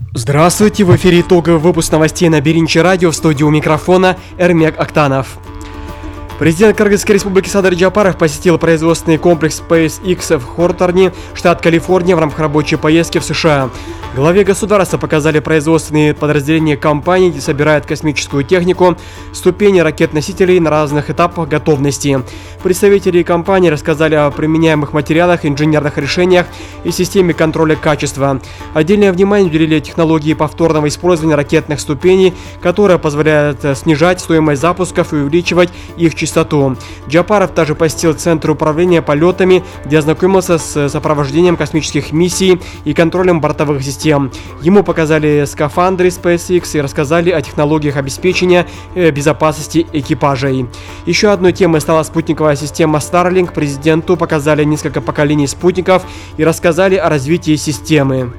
Здравствуйте, в эфире итоговый выпуск новостей на Беринчи радио, в студии у микрофона Эрмек Актанов. Президент Кыргызской республики Садыр Джапаров посетил производственный комплекс SpaceX в Хорторне, штат Калифорния, в рамках рабочей поездки в США. Главе государства показали производственные подразделения компании, где собирают космическую технику, ступени ракет-носителей на разных этапах готовности. Представители компании рассказали о применяемых материалах, инженерных решениях и системе контроля качества. Отдельное внимание уделили технологии повторного использования ракетных ступеней, которая позволяет снижать стоимость запусков и увеличивать их частоту. Джапаров также посетил Центр управления полетами, где ознакомился с сопровождением космических миссий и контролем бортовых систем. Ему показали скафандры SpaceX и рассказали о технологиях обеспечения безопасности экипажей. Еще одной темой стала спутниковая система Starlink. Президенту показали несколько поколений спутников и рассказали о развитии системы.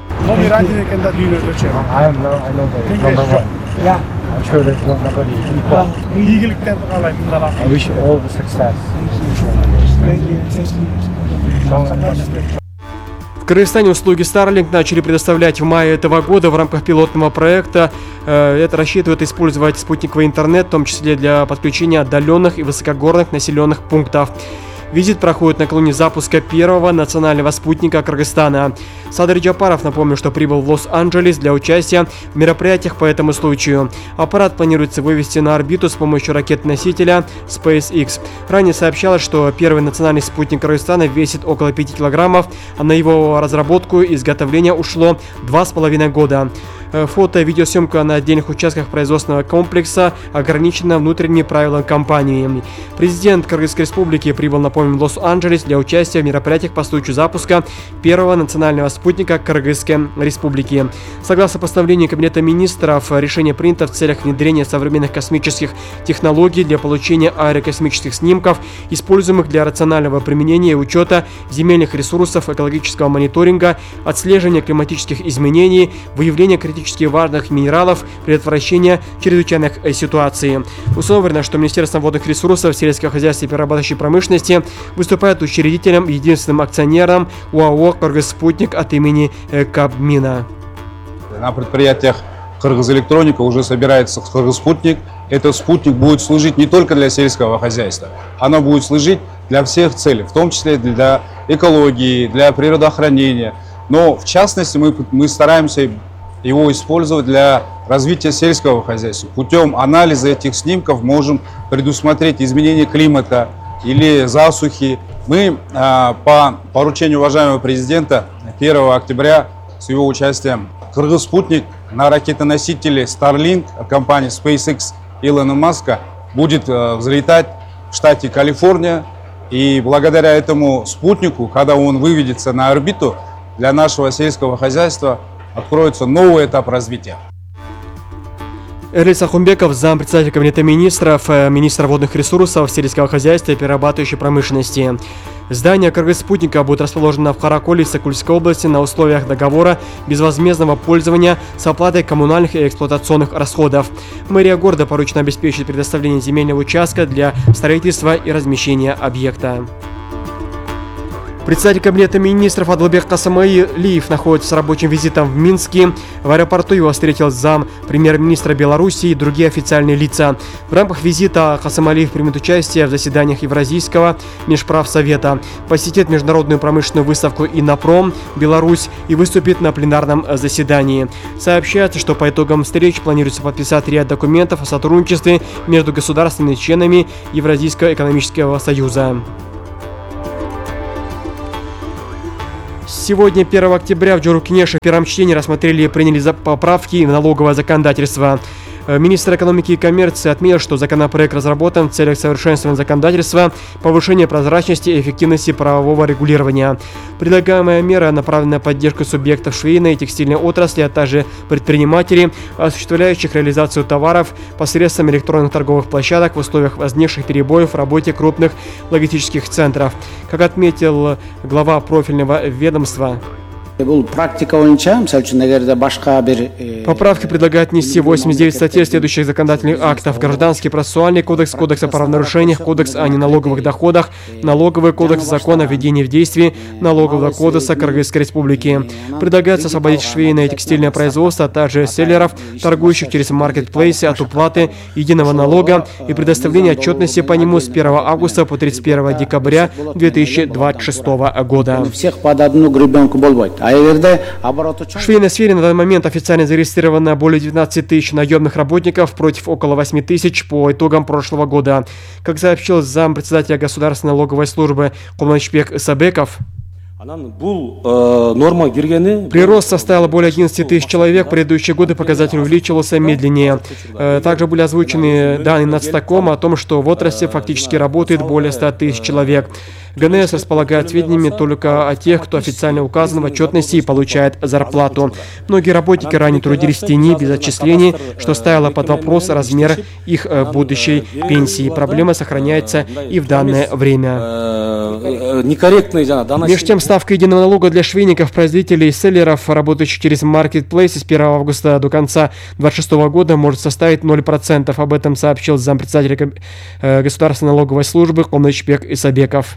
В Кыргызстане услуги Starlink начали предоставлять в мае этого года в рамках пилотного проекта. Это рассчитывает использовать спутниковый интернет, в том числе для подключения отдаленных и высокогорных населенных пунктов. Визит проходит накануне запуска первого национального спутника Кыргызстана. Садыр Джапаров напомнил, что прибыл в Лос-Анджелес для участия в мероприятиях по этому случаю. Аппарат планируется вывести на орбиту с помощью ракет-носителя SpaceX. Ранее сообщалось, что первый национальный спутник Кыргызстана весит около 5 килограммов, а на его разработку и изготовление ушло 2,5 года. Фото и видеосъемка на отдельных участках производственного комплекса ограничена внутренними правилами компании. Президент Кыргызской республики прибыл, напомним, в Лос-Анджелес для участия в мероприятиях по случаю запуска первого национального спутника Кыргызской республики. Согласно постановлению Кабинета министров, решение принято в целях внедрения современных космических технологий для получения аэрокосмических снимков, используемых для рационального применения и учета земельных ресурсов, экологического мониторинга, отслеживания климатических изменений, выявления критических важных минералов, предотвращения чрезвычайных ситуаций. Установлено, что Министерство водных ресурсов, сельского хозяйства и перерабатывающей промышленности выступает учредителем и единственным акционером ОАО «Кыргызспутник» от имени Кабмина. На предприятиях Кыргызэлектроника уже собирается Кыргызспутник. Этот спутник будет служить не только для сельского хозяйства, она будет служить для всех целей, в том числе для экологии, для природоохранения. Но в частности мы стараемся его использовать для развития сельского хозяйства. Путем анализа этих снимков можем предусмотреть изменение климата или засухи. Мы по поручению уважаемого президента 1 октября с его участием Кыргызспутник на ракетоносителе Starlink от компании SpaceX Илона Маска будет взлетать в штате Калифорния. И благодаря этому спутнику, когда он выведется на орбиту, для нашего сельского хозяйства откроется новый этап развития. Эрлис Ахунбеков, зампредседателя Кабинета министров, министра водных ресурсов, сельского хозяйства и перерабатывающей промышленности. Здание Кыргызспутника будет расположено в Хараколе, Сокульской области на условиях договора безвозмездного пользования с оплатой коммунальных и эксплуатационных расходов. Мэрия города поручена обеспечить предоставление земельного участка для строительства и размещения объекта. Председатель Кабинета министров Адылбек Касымалиев находится с рабочим визитом в Минске. В аэропорту его встретил зам премьер-министра Беларуси и другие официальные лица. В рамках визита Касымалиев примет участие в заседаниях Евразийского межправсовета, посетит международную промышленную выставку «Иннопром. Беларусь» и выступит на пленарном заседании. Сообщается, что по итогам встреч планируется подписать ряд документов о сотрудничестве между государственными членами Евразийского экономического союза. Сегодня, 1 октября, в Джуру-Кенеше в первом чтении рассмотрели и приняли поправки в налоговое законодательство. Министр экономики и коммерции отметил, что законопроект разработан в целях совершенствования законодательства, повышения прозрачности и эффективности правового регулирования. Предлагаемая мера направлена на поддержку субъектов швейной и текстильной отрасли, а также предпринимателей, осуществляющих реализацию товаров посредством электронных торговых площадок в условиях возникших перебоев в работе крупных логистических центров. Как отметил глава профильного ведомства Поправки предлагают внести 89 статей следующих законодательных актов: Гражданский процессуальный кодекс, Кодекс о правонарушениях, Кодекс о неналоговых доходах, Налоговый кодекс, Закон о введении в действие Налогового кодекса Кыргызской Республики. Предлагается освободить швейное и текстильное производство, а также селлеров, торгующих через маркетплейсы, от уплаты единого налога и предоставления отчетности по нему с 1 августа по 31 декабря 2026 года. В швейной сфере на данный момент официально зарегистрировано более 19 тысяч наемных работников против около 8 тысяч по итогам прошлого года. Как сообщил зампредседателя Государственной налоговой службы Кулманычбек Исабеков, прирост составил более 11 тысяч человек, в предыдущие годы показатель увеличивался медленнее. Также были озвучены данные Нацстакома о том, что в отрасли фактически работает более 100 тысяч человек. ГНС располагает сведениями только о тех, кто официально указан в отчетности и получает зарплату. Многие работники ранее трудились в тени без отчислений, что ставило под вопрос размер их будущей пенсии. Проблема сохраняется и в данное время. Между тем, ставка единого налога для швейников, производителей и селлеров, работающих через маркетплейсы с 1 августа до конца 2026 года, может составить 0%. Об этом сообщил зампредседателя Государственной налоговой службы Кулманычбек Исабеков.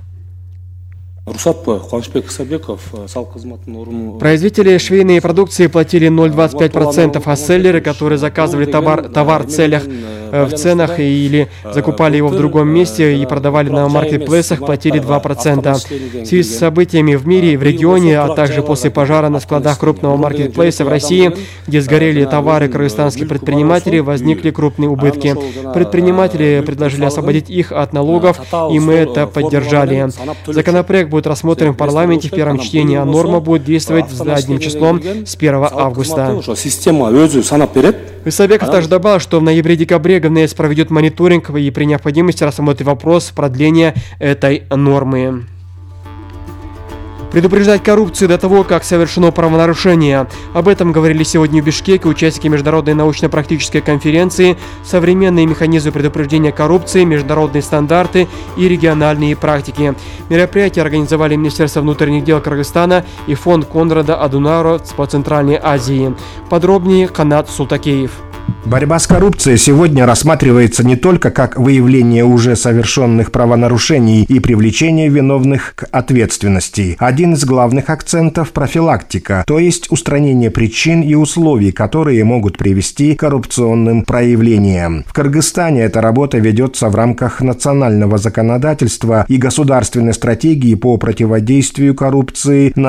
Производители швейной продукции платили 0,25%, а селлеры, которые заказывали товар в ценах или закупали его в другом месте и продавали на маркетплейсах, платили 2%. В связи с событиями в мире и в регионе, а также после пожара на складах крупного маркетплейса в России, где сгорели товары кыргызстанских предпринимателей, возникли крупные убытки. Предприниматели предложили освободить их от налогов, и мы это поддержали. Законопроект будет рассмотрен в парламенте в первом чтении, а норма будет действовать задним числом с 1 августа. Исабеков также добавил, что в ноябре-декабре ГНС проведет мониторинг и при необходимости рассмотрит вопрос продления этой нормы. Предупреждать коррупцию до того, как совершено правонарушение. Об этом говорили сегодня в Бишкеке участники международной научно-практической конференции «Современные механизмы предупреждения коррупции, международные стандарты и региональные практики». Мероприятие организовали Министерство внутренних дел Кыргызстана и фонд Конрада Аденауэра по Центральной Азии. Подробнее Канат Султакеев. Борьба с коррупцией сегодня рассматривается не только как выявление уже совершенных правонарушений и привлечение виновных к ответственности. Один из главных акцентов – профилактика, то есть устранение причин и условий, которые могут привести к коррупционным проявлениям. В Кыргызстане эта работа ведется в рамках национального законодательства и государственной стратегии по противодействию коррупции на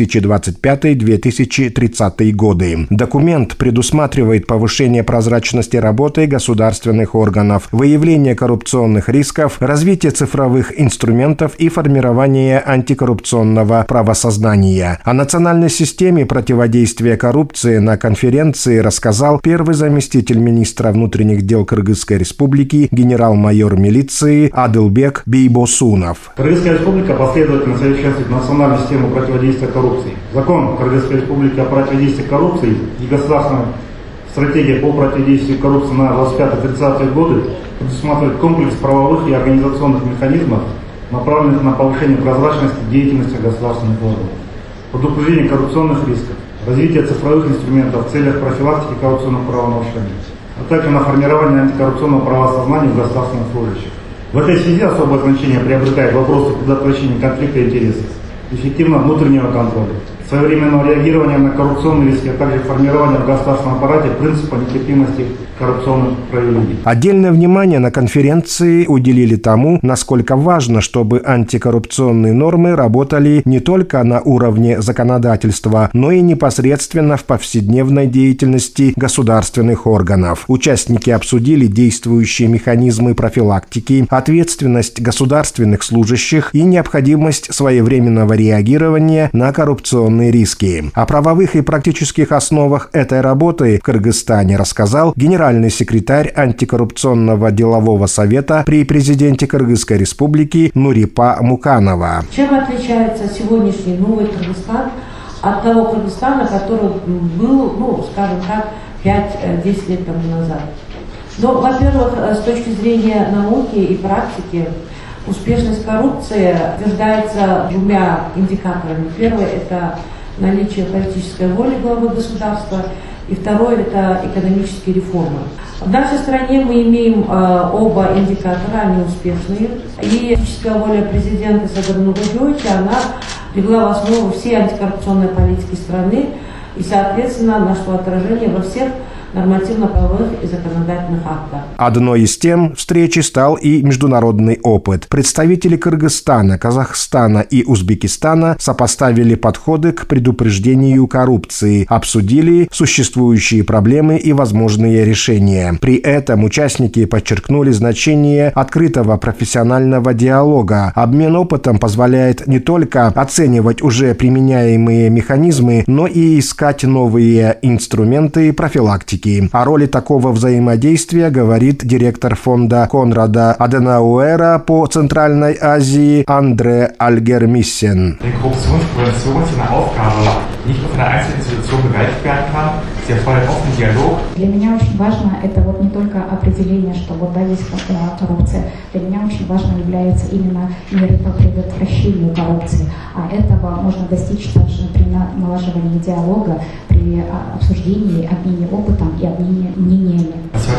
2025-2030 годы. Документ предусматривает повышение прозрачности работы государственных органов, выявление коррупционных рисков, развитие цифровых инструментов и формирование антикоррупционного правосознания. О национальной системе противодействия коррупции на конференции рассказал первый заместитель министра внутренних дел Кыргызской республики, генерал-майор милиции Адылбек Бейбосунов. Кыргызская республика последовательно совершенствует национальную систему противодействия коррупции. Закон Кыргызской республики о противодействии коррупции и государственная стратегия по противодействию коррупции на 25-30 годы предусматривает комплекс правовых и организационных механизмов, направленных на повышение прозрачности деятельности государственных органов, предупреждение коррупционных рисков, развитие цифровых инструментов в целях профилактики коррупционных правонарушений, а также на формирование антикоррупционного правосознания в государственных служащих. В этой связи особое значение приобретает вопросы предотвращения конфликта интересов, эффективного внутреннего контроля, своевременного реагирования на коррупционные риски, а также формирования в государственном аппарате принципа нетерпимости коррупционных проявлений. Отдельное внимание на конференции уделили тому, насколько важно, чтобы антикоррупционные нормы работали не только на уровне законодательства, но и непосредственно в повседневной деятельности государственных органов. Участники обсудили действующие механизмы профилактики, ответственность государственных служащих и необходимость своевременного реагирования на коррупционные риски. О правовых и практических основах этой работы в Кыргызстане рассказал генеральный секретарь антикоррупционного делового совета при президенте Кыргызской республики Нурипа Муканова. Чем отличается сегодняшний новый Кыргызстан от того Кыргызстана, который был, скажем так, 5-10 лет тому назад? Во-первых, с точки зрения науки и практики, успешность коррупции утверждается двумя индикаторами. Первый – это наличие политической воли главы государства, и второе – это экономические реформы. В нашей стране мы имеем оба индикатора, они успешные. И политическая воля президента Саадарамуна Джойча, она легла в основу всей антикоррупционной политики страны и, соответственно, нашло отражение во всех нормативно-правовых и законодательных актах. Одной из тем встречи стал и международный опыт. Представители Кыргызстана, Казахстана и Узбекистана сопоставили подходы к предупреждению коррупции, обсудили существующие проблемы и возможные решения. При этом участники подчеркнули значение открытого профессионального диалога. Обмен опытом позволяет не только оценивать уже применяемые механизмы, но и искать новые инструменты профилактики. О роли такого взаимодействия говорит директор фонда Конрада Аденауэра по Центральной Азии Андре Альгермиссен. Для меня очень важно это вот не только определение, что вот да, есть коррупция. Для меня очень важно является именно меры по предотвращению коррупции. А этого можно достичь также при налаживании диалога, при обсуждении, обмене опытом и обмене мнениями.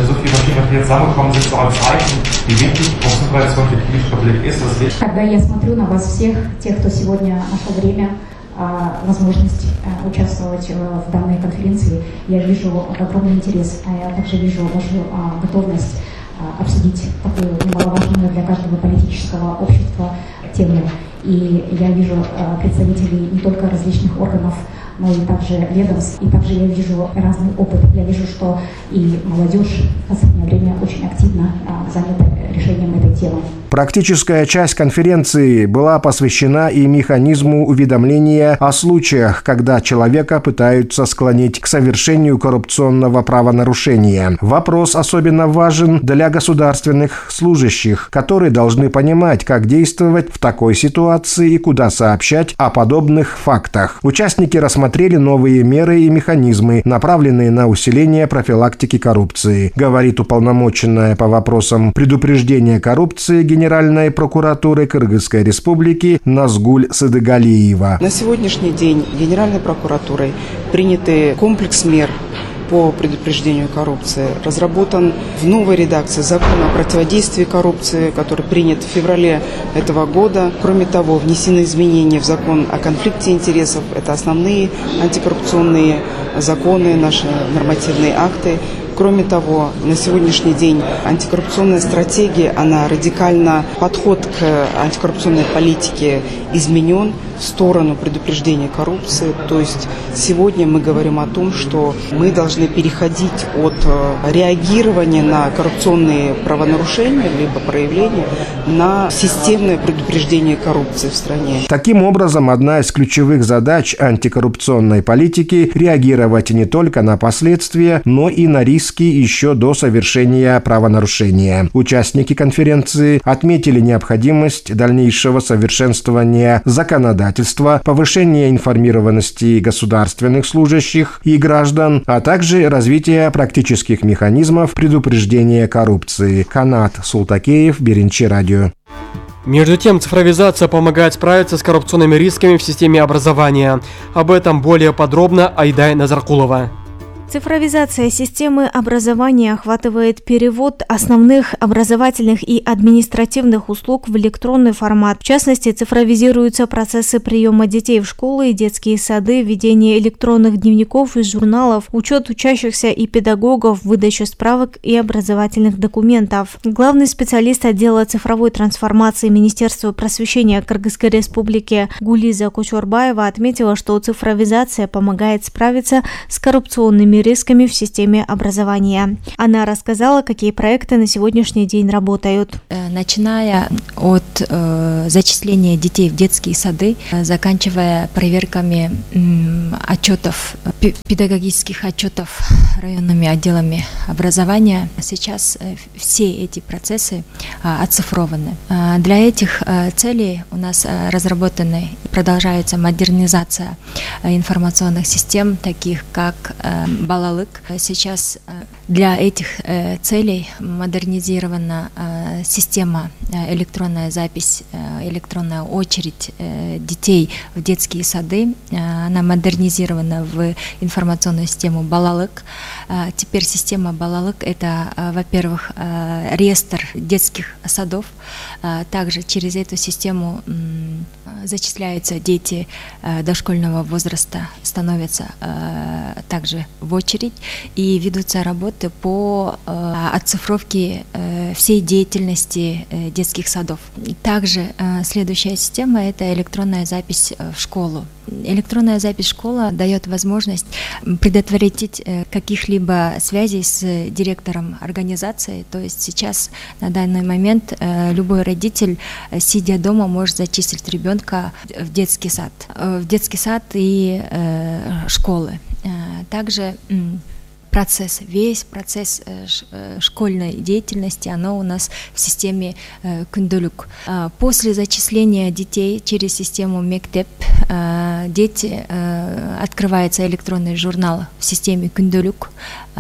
Когда я смотрю на вас всех, тех, кто сегодня нашел время, возможность участвовать в данной конференции, я вижу огромный интерес, а я также вижу вашу готовность обсудить такую немаловажную для каждого политического общества тему. И я вижу представителей не только различных органов, но и также ведомств, и также я вижу разный опыт. Я вижу, что и молодежь в последнее время очень активно занята решением этой темы. Практическая часть конференции была посвящена и механизму уведомления о случаях, когда человека пытаются склонить к совершению коррупционного правонарушения. Вопрос особенно важен для государственных служащих, которые должны понимать, как действовать в такой ситуации и куда сообщать о подобных фактах. Участники рассмотрели новые меры и механизмы, направленные на усиление профилактики коррупции, говорит уполномоченная по вопросам предупреждения коррупции Генеральной прокуратуры Кыргызской Республики Назгуль Садыгалиева. На сегодняшний день Генеральной прокуратурой приняты комплекс мер по предупреждению коррупции. Разработан в новой редакции закон о противодействии коррупции, который принят в феврале этого года. Кроме того, внесены изменения в закон о конфликте интересов. Это основные антикоррупционные законы, наши нормативные акты. Кроме того, на сегодняшний день антикоррупционная стратегия, подход к антикоррупционной политике изменен в сторону предупреждения коррупции. То есть сегодня мы говорим о том, что мы должны переходить от реагирования на коррупционные правонарушения либо проявления на системное предупреждение коррупции в стране. Таким образом, одна из ключевых задач антикоррупционной политики – реагировать не только на последствия, но и на риски еще до совершения правонарушения. Участники конференции отметили необходимость дальнейшего совершенствования законодательства, повышения информированности государственных служащих и граждан, а также развития практических механизмов предупреждения коррупции. Канат Султакеев, Беренчи радио. Между тем, цифровизация помогает справиться с коррупционными рисками в системе образования. Об этом более подробно Айдай Назаркулова. Цифровизация системы образования охватывает перевод основных образовательных и административных услуг в электронный формат. В частности, цифровизируются процессы приема детей в школы и детские сады, ведение электронных дневников и журналов, учет учащихся и педагогов, выдача справок и образовательных документов. Главный специалист отдела цифровой трансформации Министерства просвещения Кыргызской Республики Гулиза Кучурбаева отметила, что цифровизация помогает справиться с коррупционными рисками в системе образования. Она рассказала, какие проекты на сегодняшний день работают. Начиная от зачисления детей в детские сады, заканчивая проверками отчетов, педагогических отчетов районными отделами образования, сейчас все эти процессы оцифрованы. Для этих целей у нас разработаны и продолжается модернизация информационных систем, таких как Балалык. Сейчас для этих целей модернизирована система, электронная запись, электронная очередь детей в детские сады. Она модернизирована в информационную систему Балалык. Теперь система Балалык — это, во-первых, реестр детских садов. Также через эту систему зачисляются дети дошкольного возраста, становятся также в очередь, и ведутся работы по оцифровке всей деятельности детских садов. Также следующая система — это электронная запись в школу. Электронная запись в школу дает возможность предотвратить каких-либо связей с директором организации. То есть сейчас, на данный момент, любой родитель, сидя дома, может зачислить ребенка в детский сад и школы. Также весь процесс школьной деятельности, оно у нас в системе Күндүлүк. После зачисления детей через систему Мектеп, открывается электронный журнал в системе Күндүлүк.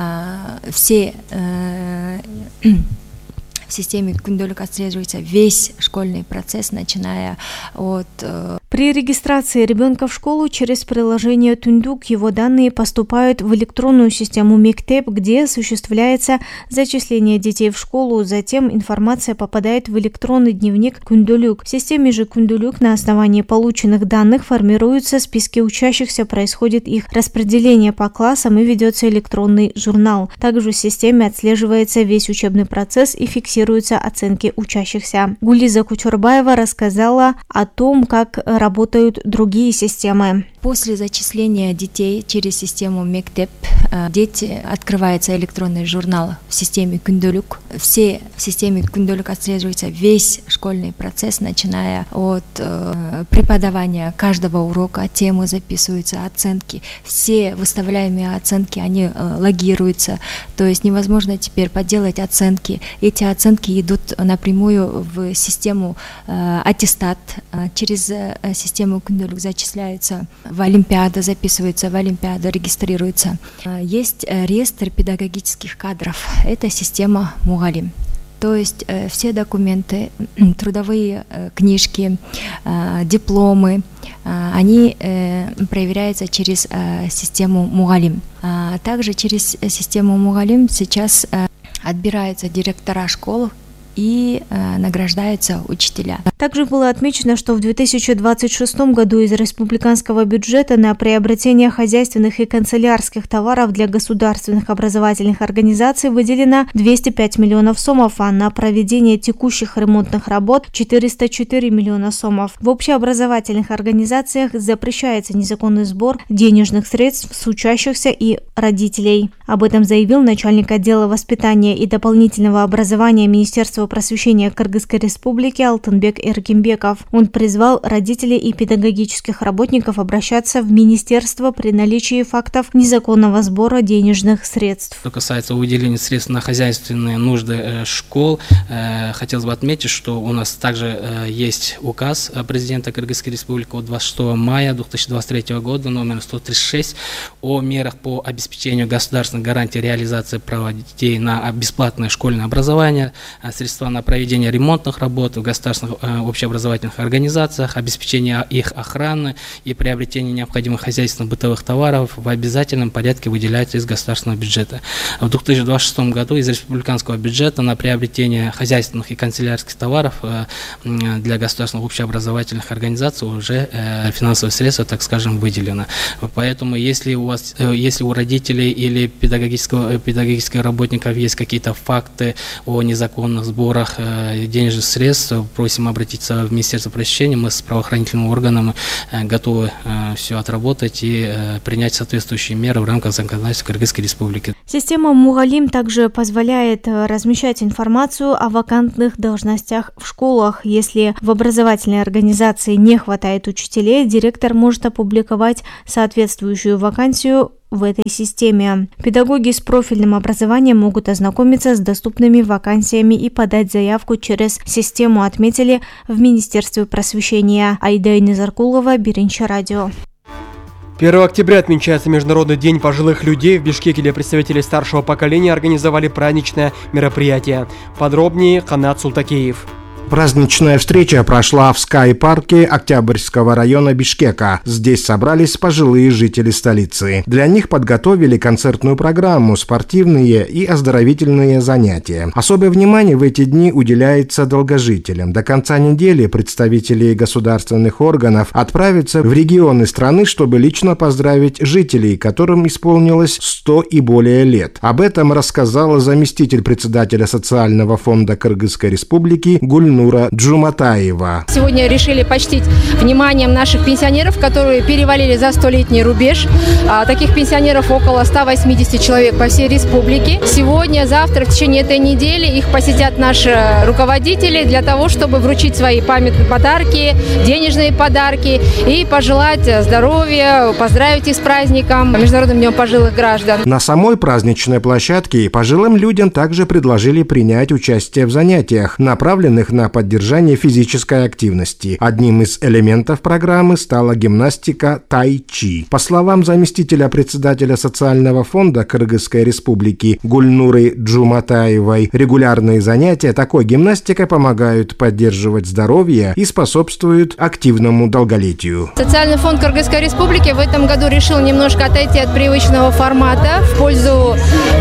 В системе Күндүлүк отслеживается весь школьный процесс, начиная от... При регистрации ребенка в школу через приложение Түндүк его данные поступают в электронную систему Мектеп, где осуществляется зачисление детей в школу. Затем информация попадает в электронный дневник Күндүлүк. В системе же Күндүлүк на основании полученных данных формируются списки учащихся, происходит их распределение по классам и ведется электронный журнал. Также в системе отслеживается весь учебный процесс и фиксируются оценки учащихся. Гулиза Кучурбаева рассказала о том, как работают другие системы. После зачисления детей через систему Мектеп, открывается электронный журнал в системе Күндүлүк. В системе Күндүлүк отслеживается весь школьный процесс, начиная от преподавания каждого урока, темы записываются, оценки. Все выставляемые оценки, они логируются. То есть невозможно теперь подделать оценки. Эти оценки идут напрямую в систему аттестат. Через систему Күндүлүк зачисляются в Олимпиаду, записываются в Олимпиаду, регистрируются. Есть реестр педагогических кадров. Это система Мугалим. То есть все документы, трудовые книжки, дипломы, они проверяются через систему Мугалим. Также через систему Мугалим сейчас отбираются директора школ и награждаются учителя. Также было отмечено, что в 2026 году из республиканского бюджета на приобретение хозяйственных и канцелярских товаров для государственных образовательных организаций выделено 205 миллионов сомов, а на проведение текущих ремонтных работ 404 миллиона сомов. В общеобразовательных организациях запрещается незаконный сбор денежных средств с учащихся и родителей. Об этом заявил начальник отдела воспитания и дополнительного образования Министерства просвещения Кыргызской Республики Алтынбек Эркинбеков. Он призвал родителей и педагогических работников обращаться в министерство при наличии фактов незаконного сбора денежных средств. Что касается выделения средств на хозяйственные нужды школ, хотелось бы отметить, что у нас также есть указ президента Кыргызской Республики от 26 мая 2023 года номер 136 о мерах по обеспечению государственных гарантий реализации права детей на бесплатное школьное образование, средства на проведение ремонтных работ в государственных общеобразовательных организациях, обеспечение их охраны и приобретение необходимых хозяйственных бытовых товаров в обязательном порядке выделяется из государственного бюджета. В 2026 году из республиканского бюджета на приобретение хозяйственных и канцелярских товаров для государственных общеобразовательных организаций уже финансовые средства, так скажем, выделено. Поэтому если у родителей или педагогических работников есть какие-то факты о незаконных сборах денежных средств, просим обратиться в Министерство просвещения. Мы с правоохранительными органами готовы все отработать и принять соответствующие меры в рамках законодательства Кыргызской Республики. Система Мугалим также позволяет размещать информацию о вакантных должностях в школах. Если в образовательной организации не хватает учителей, директор может опубликовать соответствующую вакансию в этой системе. Педагоги с профильным образованием могут ознакомиться с доступными вакансиями и подать заявку через систему, отметили в Министерстве просвещения. Айда Низаркулова, Биринчи радио. 1 октября отмечается Международный день пожилых людей. В Бишкеке для представителей старшего поколения организовали праздничное мероприятие. Подробнее Канат Султакеев. Праздничная встреча прошла в скай-парке Октябрьского района Бишкека. Здесь собрались пожилые жители столицы. Для них подготовили концертную программу, спортивные и оздоровительные занятия. Особое внимание в эти дни уделяется долгожителям. До конца недели представители государственных органов отправятся в регионы страны, чтобы лично поздравить жителей, которым исполнилось 100 и более лет. Об этом рассказала заместитель председателя социального фонда Кыргызской республики Гульнура Джуматаева. Сегодня решили почтить вниманием наших пенсионеров, которые перевалили за 100-летний рубеж. Таких пенсионеров около 180 человек по всей республике. Сегодня, завтра, в течение этой недели их посетят наши руководители для того, чтобы вручить свои памятные подарки, денежные подарки и пожелать здоровья, поздравить их с праздником, Международным днем пожилых граждан. На самой праздничной площадке пожилым людям также предложили принять участие в занятиях, направленных на поддержание физической активности. Одним из элементов программы стала гимнастика тай-чи. По словам заместителя председателя социального фонда Кыргызской республики Гульнуры Джуматаевой, регулярные занятия такой гимнастикой помогают поддерживать здоровье и способствуют активному долголетию. Социальный фонд Кыргызской республики в этом году решил немножко отойти от привычного формата в пользу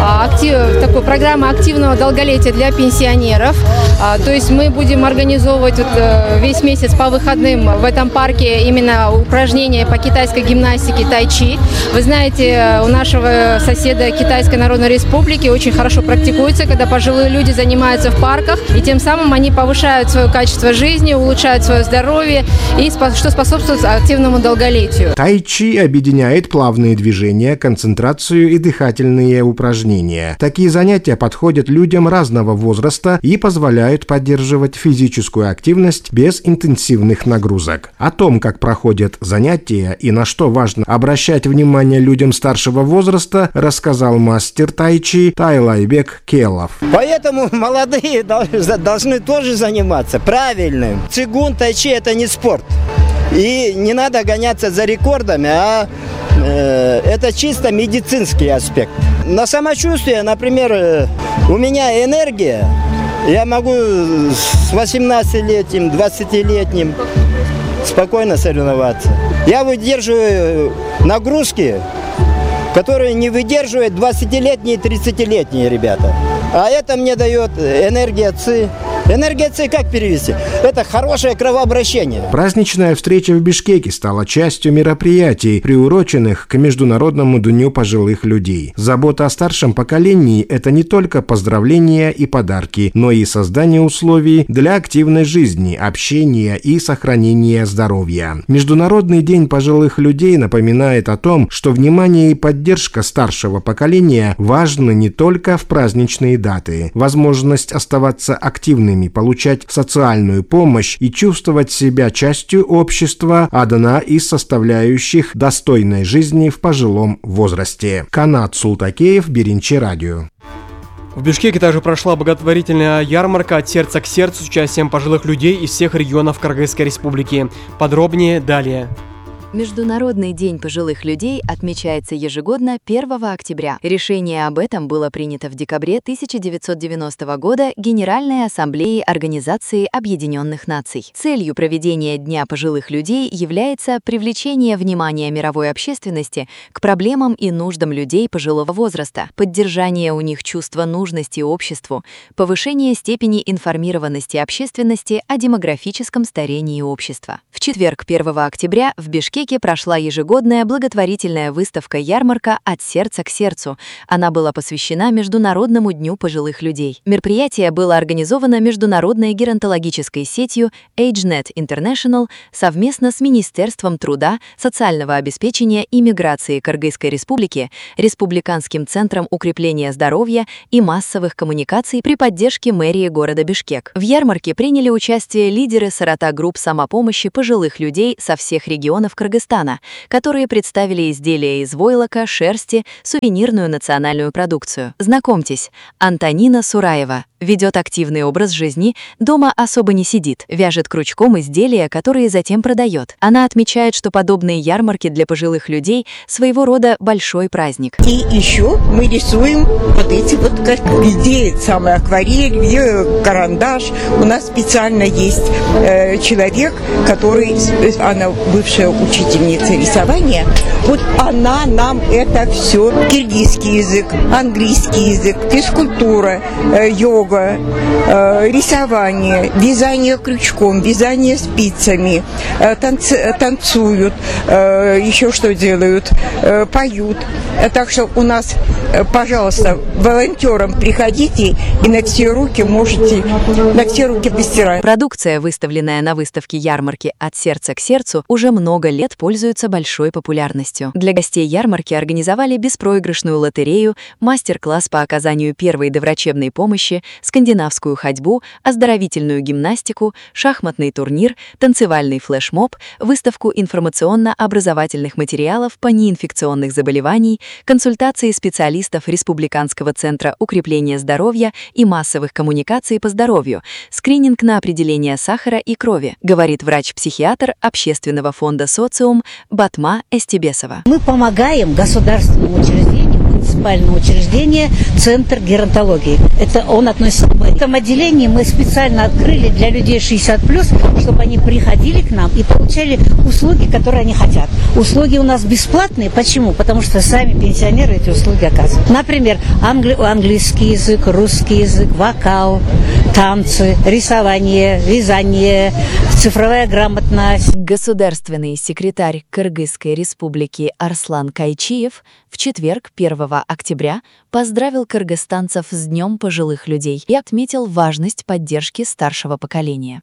такой программы активного долголетия для пенсионеров. То есть мы будем организовывать весь месяц по выходным в этом парке именно упражнения по китайской гимнастике тай-чи. Вы знаете, у нашего соседа Китайской Народной Республики очень хорошо практикуется, когда пожилые люди занимаются в парках, и тем самым они повышают свое качество жизни, улучшают свое здоровье, и что способствует активному долголетию. Тай-чи объединяет плавные движения, концентрацию и дыхательные упражнения. Такие занятия подходят людям разного возраста и позволяют поддерживать физическую активность без интенсивных нагрузок. О том, как проходят занятия и на что важно обращать внимание людям старшего возраста, рассказал мастер тай-чи Тайлайбек Келов. Поэтому молодые должны тоже заниматься правильным. Цигун, тай-чи – это не спорт. И не надо гоняться за рекордами, это чисто медицинский аспект. На самочувствие, например, у меня энергия. Я могу с 18-летним, 20-летним спокойно соревноваться. Я выдерживаю нагрузки, которые не выдерживают 20-летние и 30-летние ребята. А это мне дает энергия ЦИ. Энергия ЦИ как перевести? Это хорошее кровообращение. Праздничная встреча в Бишкеке стала частью мероприятий, приуроченных к Международному дню пожилых людей. Забота о старшем поколении – это не только поздравления и подарки, но и создание условий для активной жизни, общения и сохранения здоровья. Международный день пожилых людей напоминает о том, что внимание и поддержка старшего поколения важны не только в праздничные даты. Возможность оставаться активными, получать социальную помощь и чувствовать себя частью общества – одна из составляющих достойной жизни в пожилом возрасте. Канат Султакеев, Беринчи радио. В Бишкеке также прошла благотворительная ярмарка «От сердца к сердцу» с участием пожилых людей из всех регионов Кыргызской республики. Подробнее далее. Международный день пожилых людей отмечается ежегодно 1 октября. Решение об этом было принято в декабре 1990 года Генеральной Ассамблеей Организации Объединенных Наций. Целью проведения Дня пожилых людей является привлечение внимания мировой общественности к проблемам и нуждам людей пожилого возраста, поддержание у них чувства нужности обществу, повышение степени информированности общественности о демографическом старении общества. В четверг, 1 октября, в Бишкеке прошла ежегодная благотворительная выставка-ярмарка «От сердца к сердцу». Она была посвящена Международному дню пожилых людей. Мероприятие было организовано международной геронтологической сетью AgeNet International совместно с Министерством труда, социального обеспечения и миграции Кыргызской республики, Республиканским центром укрепления здоровья и массовых коммуникаций при поддержке мэрии города Бишкек. В ярмарке приняли участие лидеры 40 групп самопомощи пожилых людей со всех регионов Кыргызстана, которые представили изделия из войлока, шерсти, сувенирную национальную продукцию. Знакомьтесь, Антонина Сураева, ведет активный образ жизни, дома особо не сидит, вяжет крючком изделия, которые затем продает. Она отмечает, что подобные ярмарки для пожилых людей своего рода большой праздник. И еще мы рисуем вот эти вот картины. Где самый акварель, где карандаш. У нас специально есть человек, который, она бывшая учительница рисования, вот она нам это все, киргизский язык, английский язык, физкультура, йога, рисование, вязание крючком, вязание спицами, танцуют, еще что делают, поют. Так что у нас, пожалуйста, волонтерам приходите и на все руки можете, на все руки постирать. Продукция, выставленная на выставке ярмарки «От сердца к сердцу», уже много лет пользуется большой популярностью. Для гостей ярмарки организовали беспроигрышную лотерею, мастер-класс по оказанию первой доврачебной помощи, скандинавскую ходьбу, оздоровительную гимнастику, шахматный турнир, танцевальный флешмоб, выставку информационно-образовательных материалов по неинфекционных заболеваний, консультации специалистов Республиканского центра укрепления здоровья и массовых коммуникаций по здоровью, скрининг на определение сахара и крови, говорит врач-психиатр Общественного фонда «Социум» Батма Эстебесова. Мы помогаем государственному учреждению, муниципальному учреждению, Центр геронтологии. Это он относится к МЭД. В этом отделении мы специально открыли для людей 60+, чтобы они приходили к нам и получали услуги, которые они хотят. Услуги у нас бесплатные. Почему? Потому что сами пенсионеры эти услуги оказывают. Например, английский язык, русский язык, вокал, танцы, рисование, вязание, цифровая грамотность. Государственный секретарь Кыргызской республики Арслан Кайчиев в четверг, 1 октября, поздравил кыргызстанцев с Днем пожилых людей и отметил важность поддержки старшего поколения.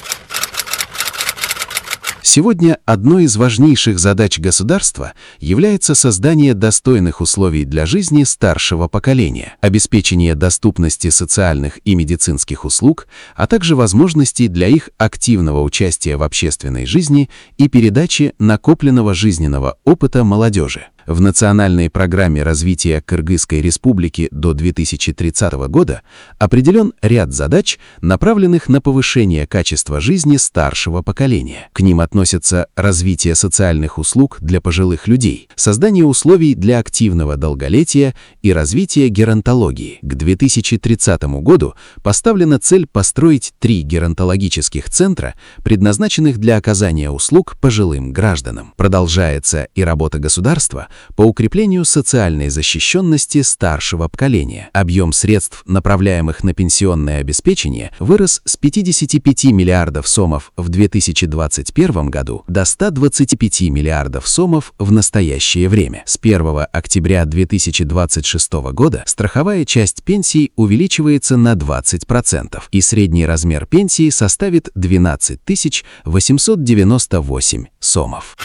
Сегодня одной из важнейших задач государства является создание достойных условий для жизни старшего поколения, обеспечение доступности социальных и медицинских услуг, а также возможностей для их активного участия в общественной жизни и передачи накопленного жизненного опыта молодежи. В национальной программе развития Кыргызской республики до 2030 года определен ряд задач, направленных на повышение качества жизни старшего поколения. К ним относятся развитие социальных услуг для пожилых людей, создание условий для активного долголетия и развитие геронтологии. К 2030 году поставлена цель построить 3 геронтологических центра, предназначенных для оказания услуг пожилым гражданам. Продолжается и работа государства по укреплению социальной защищенности старшего поколения. Объем средств, направляемых на пенсионное обеспечение, вырос с 55 миллиардов сомов в 2021 году до 125 миллиардов сомов в настоящее время. С 1 октября 2026 года страховая часть пенсий увеличивается на 20%, и средний размер пенсии составит 12 898 сомов.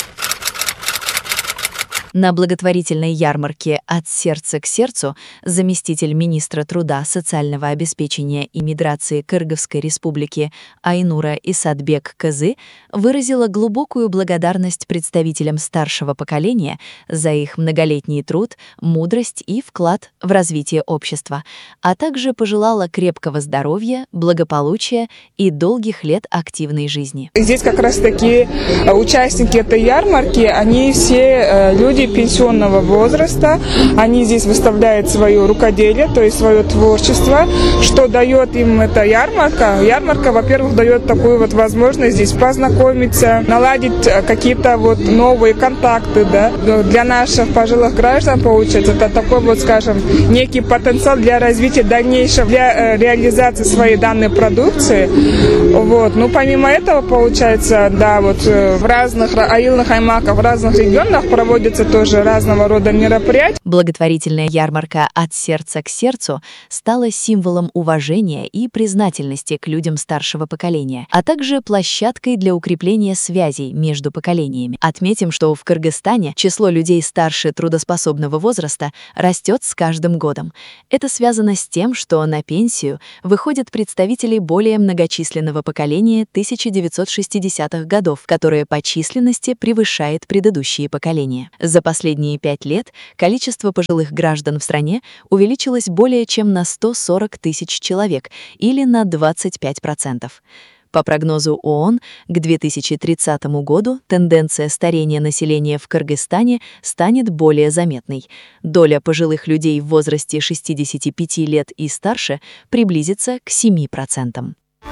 На благотворительной ярмарке «От сердца к сердцу» заместитель министра труда, социального обеспечения и миграции Кыргызской республики Айнура Исатбек Кызы выразила глубокую благодарность представителям старшего поколения за их многолетний труд, мудрость и вклад в развитие общества, а также пожелала крепкого здоровья, благополучия и долгих лет активной жизни. Здесь как раз-таки участники этой ярмарки, они все люди пенсионного возраста, они здесь выставляют свое рукоделие, то есть свое творчество, что дает им эта ярмарка. Ярмарка, во-первых, дает такую вот возможность здесь познакомиться, наладить какие-то вот новые контакты, да. Для наших пожилых граждан, получается, это такой вот, скажем, некий потенциал для развития дальнейшего, для реализации своей данной продукции. Вот. Ну, помимо этого, получается, да, вот в разных айылных аймаках, в разных регионах проводятся тоже разного рода мероприятия. Благотворительная ярмарка «От сердца к сердцу» стала символом уважения и признательности к людям старшего поколения, а также площадкой для укрепления связей между поколениями. Отметим, что в Кыргызстане число людей старше трудоспособного возраста растет с каждым годом. Это связано с тем, что на пенсию выходят представители более многочисленного поколения 1960-х годов, которое по численности превышает предыдущие поколения. За За последние 5 лет количество пожилых граждан в стране увеличилось более чем на 140 тысяч человек или на 25%. По прогнозу ООН, к 2030 году тенденция старения населения в Кыргызстане станет более заметной. Доля пожилых людей в возрасте 65 лет и старше приблизится к 7%.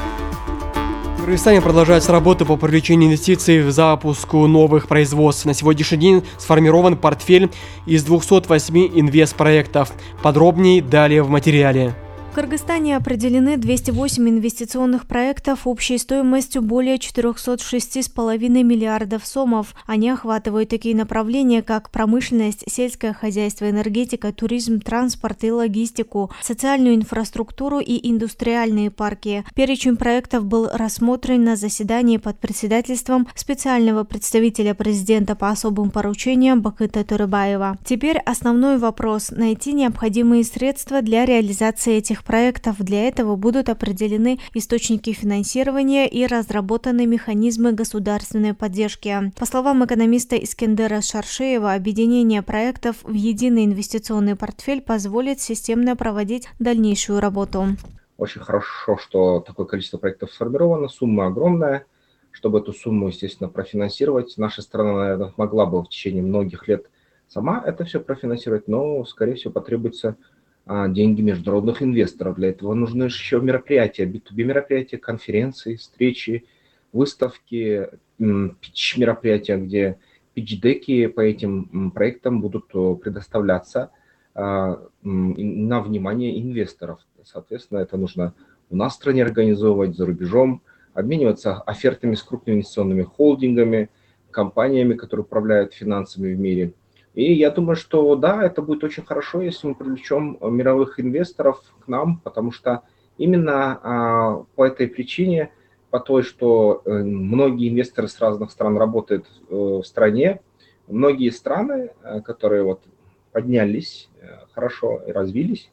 В Кыргызстане продолжается работа по привлечению инвестиций в запуску новых производств. На сегодняшний день сформирован портфель из 208 инвестпроектов. Подробнее далее в материале. В Кыргызстане определены 208 инвестиционных проектов общей стоимостью более 406,5 миллиардов сомов. Они охватывают такие направления, как промышленность, сельское хозяйство, энергетика, туризм, транспорт и логистику, социальную инфраструктуру и индустриальные парки. Перечень проектов был рассмотрен на заседании под председательством специального представителя президента по особым поручениям Бакыта Турыбаева. Теперь основной вопрос – найти необходимые средства для реализации этих проектов. Для этого будут определены источники финансирования и разработаны механизмы государственной поддержки. По словам экономиста Искендера Шаршеева, объединение проектов в единый инвестиционный портфель позволит системно проводить дальнейшую работу. Очень хорошо, что такое количество проектов сформировано, сумма огромная. Чтобы эту сумму, естественно, профинансировать, наша страна, наверное, могла бы в течение многих лет сама это все профинансировать, но, скорее всего, потребуется деньги международных инвесторов. Для этого нужны еще мероприятия, B2B мероприятия, конференции, встречи, выставки, питч-мероприятия, где питч-деки по этим проектам будут предоставляться на внимание инвесторов. Соответственно, это нужно у нас в стране организовывать, за рубежом, обмениваться офертами с крупными инвестиционными холдингами, компаниями, которые управляют финансами в мире. И я думаю, что да, это будет очень хорошо, если мы привлечем мировых инвесторов к нам, потому что именно по этой причине, по той, что многие инвесторы с разных стран работают в стране, многие страны, которые вот поднялись хорошо и развились,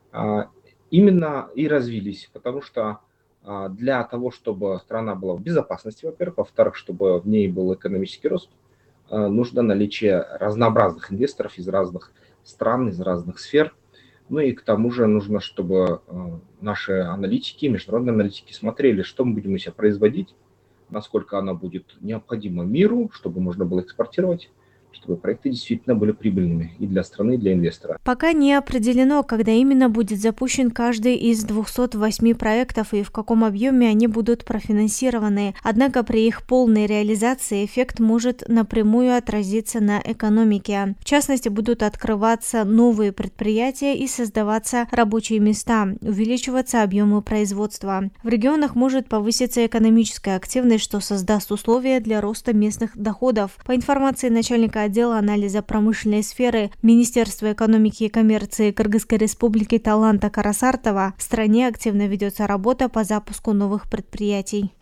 именно и развились, потому что для того, чтобы страна была в безопасности, во-первых, во-вторых, чтобы в ней был экономический рост, нужно наличие разнообразных инвесторов из разных стран, из разных сфер. Ну и к тому же нужно, чтобы наши аналитики, международные аналитики смотрели, что мы будем у себя производить, насколько она будет необходима миру, чтобы можно было экспортировать, чтобы проекты действительно были прибыльными и для страны, и для инвестора. Пока не определено, когда именно будет запущен каждый из 208 проектов и в каком объеме они будут профинансированы. Однако при их полной реализации эффект может напрямую отразиться на экономике. В частности, будут открываться новые предприятия и создаваться рабочие места, увеличиваться объемы производства. В регионах может повыситься экономическая активность, что создаст условия для роста местных доходов. По информации начальника отдела анализа промышленной сферы Министерства экономики и коммерции Кыргызской Республики Таланта Карасартова, в стране активно ведется работа по запуску новых предприятий.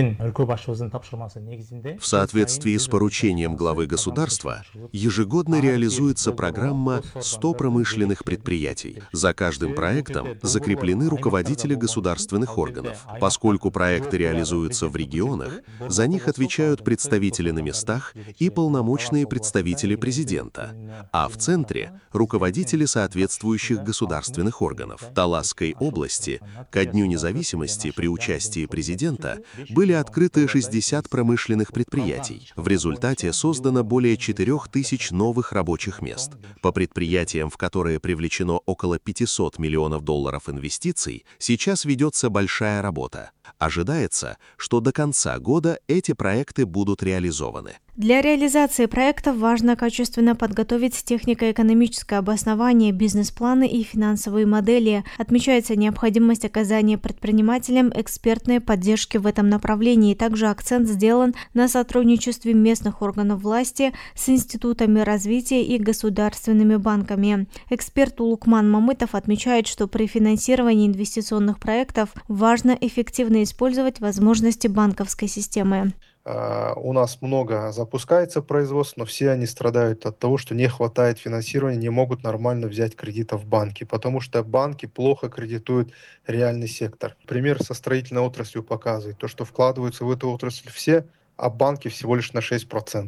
В соответствии с поручением главы государства, ежегодно реализуется программа «100 промышленных предприятий». За каждым проектом закреплены руководители государственных органов. Поскольку проекты реализуются в регионах, за них отвечают представители на местах и полномочные представители президента, а в центре – руководители соответствующих государственных органов. В Таласской области ко Дню независимости при участии президента были открыты 60 промышленных предприятий. В результате создано более 4000 новых рабочих мест. По предприятиям, в которые привлечено около $500 миллионов инвестиций, сейчас ведется большая работа. Ожидается, что до конца года эти проекты будут реализованы. Для реализации проектов важно качественно подготовить технико-экономическое обоснование, бизнес-планы и финансовые модели. Отмечается необходимость оказания предпринимателям экспертной поддержки в этом направлении. Также акцент сделан на сотрудничестве местных органов власти с институтами развития и государственными банками. Эксперт Улукман Мамытов отмечает, что при финансировании инвестиционных проектов важно эффективно использовать возможности банковской системы. У нас много запускается производств, но все они страдают от того, что не хватает финансирования, не могут нормально взять кредитов в банки, потому что банки плохо кредитуют реальный сектор. Пример со строительной отраслью показывает, то, что вкладываются в эту отрасль все, а банки всего лишь на 6%.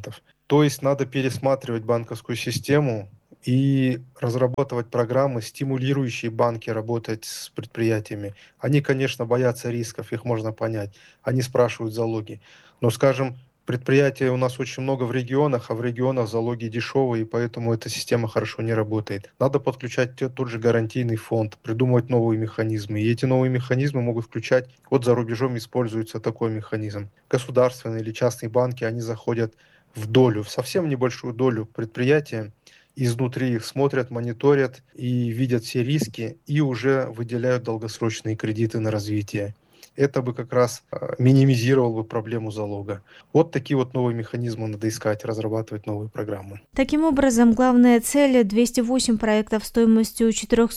То есть надо пересматривать банковскую систему и разрабатывать программы, стимулирующие банки работать с предприятиями. Они, конечно, боятся рисков, их можно понять. Они спрашивают залоги. Но, скажем, предприятий у нас очень много в регионах, а в регионах залоги дешевые, и поэтому эта система хорошо не работает. Надо подключать тот же гарантийный фонд, придумывать новые механизмы. И эти новые механизмы могут включать, вот за рубежом используется такой механизм. Государственные или частные банки, они заходят в долю, в совсем небольшую долю предприятия, изнутри их смотрят, мониторят и видят все риски, и уже выделяют долгосрочные кредиты на развитие. Это бы как раз минимизировало бы проблему залога. Вот такие вот новые механизмы надо искать, разрабатывать новые программы. Таким образом, главная цель – 208 проектов стоимостью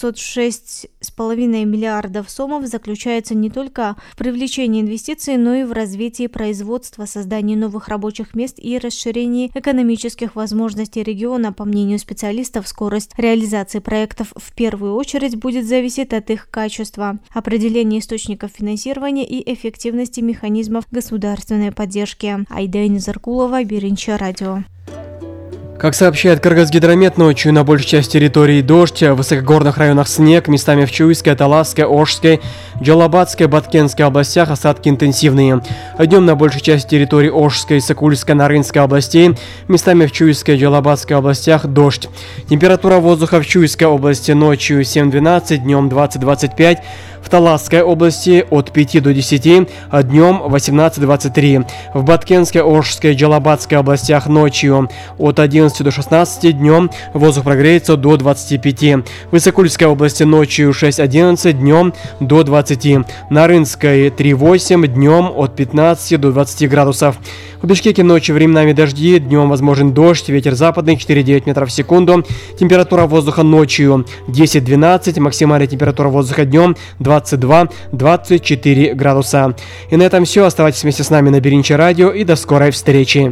406,5 миллиардов сомов заключается не только в привлечении инвестиций, но и в развитии производства, создании новых рабочих мест и расширении экономических возможностей региона. По мнению специалистов, скорость реализации проектов в первую очередь будет зависеть от их качества, определения источников финансирования и эффективности механизмов государственной поддержки. Айда Заркулова, Биринча радио. Как сообщает Кыргызгидромет, ночью на большей части территории дождь, в высокогорных районах снег, местами в Чуйской, Таласской, Ошской, Джалабадской, Баткенской областях осадки интенсивные. А днем на большей части территории Ошской, Сокульской, Нарынской областей, местами в Чуйской, Джалабадской областях дождь. Температура воздуха в Чуйской области ночью 7-12, днем 20-25, в Таласской области от 5 до 10, а днем 18-23. В Баткенской, Ошской, Джалабадской областях ночью от 11 до 16, днем воздух прогреется до 25. В Исыкульской области ночью 6-11, днем до 20. На Рынской 3-8, днем от 15 до 20 градусов. В Бишкеке ночью временами дожди, днем возможен дождь, ветер западный 4-9 метров в секунду. Температура воздуха ночью 10-12, максимальная температура воздуха днем 22-24 градуса. И на этом все. Оставайтесь вместе с нами на Биринча радио и до скорой встречи.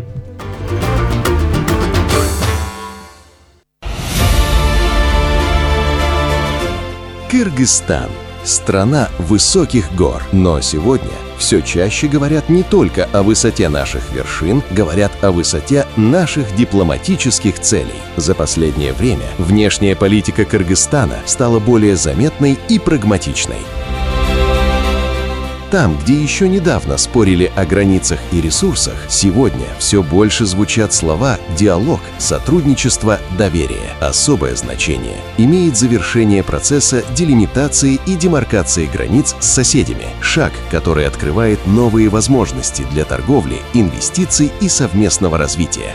Кыргызстан – страна высоких гор. Но сегодня все чаще говорят не только о высоте наших вершин, говорят о высоте наших дипломатических целей. За последнее время внешняя политика Кыргызстана стала более заметной и прагматичной. Там, где еще недавно спорили о границах и ресурсах, сегодня все больше звучат слова «диалог», «сотрудничество», «доверие». Особое значение имеет завершение процесса делимитации и демаркации границ с соседями. Шаг, который открывает новые возможности для торговли, инвестиций и совместного развития.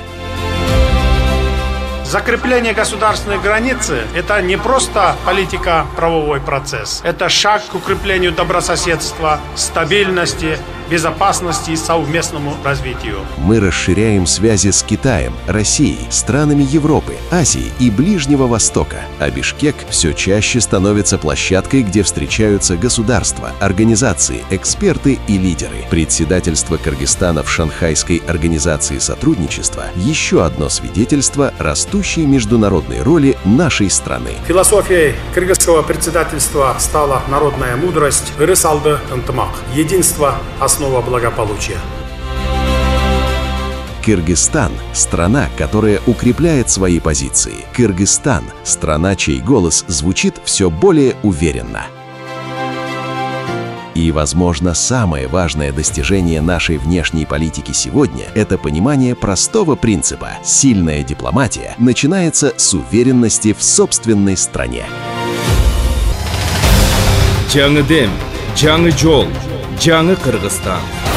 Закрепление государственной границы – это не просто политико-правовой процесс. Это шаг к укреплению добрососедства, стабильности, безопасности и совместному развитию. Мы расширяем связи с Китаем, Россией, странами Европы, Азии и Ближнего Востока. А Бишкек все чаще становится площадкой, где встречаются государства, организации, эксперты и лидеры. Председательство Кыргызстана в Шанхайской организации сотрудничества – еще одно свидетельство растущей международной роли нашей страны. Философией кыргызского председательства стала народная мудрость «Ырысалды ынтымак» – единство – основа благополучия. Кыргызстан – страна, которая укрепляет свои позиции. Кыргызстан – страна, чей голос звучит все более уверенно. И, возможно, самое важное достижение нашей внешней политики сегодня – это понимание простого принципа: сильная дипломатия начинается с уверенности в собственной стране. Жаңы дем, жаңы жол, жаңы Кыргызстан.